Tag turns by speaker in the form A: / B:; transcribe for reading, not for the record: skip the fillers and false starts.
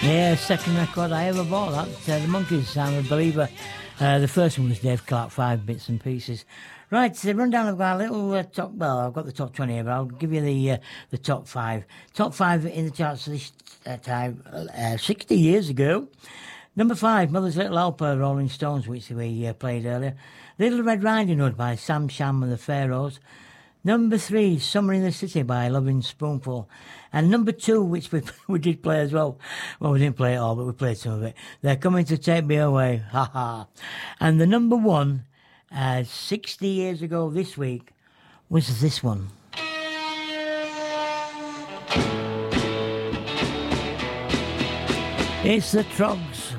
A: Yeah, second record I ever bought. That the Monkeys, I'm a believer. The first one was Dave Clark, 5 bits and pieces. Right, the rundown. I've got a little top. Well, I've got the top 20 here, but I'll give you the top 5. Top 5 in the charts this time, 60 years ago. Number 5, Mother's Little Helper, Rolling Stones, which we played earlier. Little Red Riding Hood by Sam Sham and the Pharaohs. Number 3, Summer in the City by Loving Spoonful. And number 2, which we did play as well. Well, we didn't play it all, but we played some of it. They're Coming to Take Me Away. Ha ha. And the number 1, 60 years ago this week, was this one. It's the Trogs.